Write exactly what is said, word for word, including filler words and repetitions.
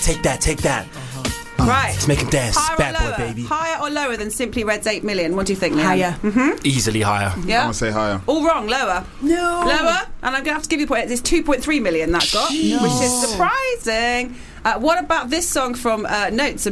take that, take that. Right. Let's make him dance. Higher Bad or boy, lower? baby. Higher or lower than Simply Red's eight million? What do you think, Leanne? Higher. Mm-hmm. Easily higher. Yeah. I'm gonna say higher. All wrong. Lower. No. Lower. And I'm going to have to give you a point. It's two point three million that got, No. which is surprising. Uh, what about this song from uh, Notes?